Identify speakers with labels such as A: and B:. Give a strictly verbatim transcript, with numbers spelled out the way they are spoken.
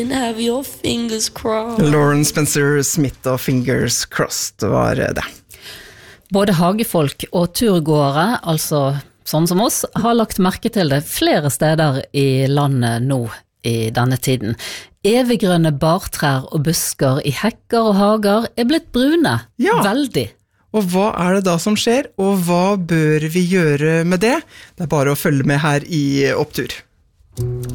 A: Have your fingers crossed.
B: Lauren Spencer Smith og Fingers Crossed var det.
C: Både hagefolk og turgåere, altså sånn som oss, har lagt merke til det flere steder i landet nå i denne tiden. Eviggrønne bartrær og busker i hekker og hager er blitt brune.
B: Ja.
C: Veldig.
B: Og hva er det da som skjer, og hva bør vi gjøre med det? Det er bare å følge med her i Opptur.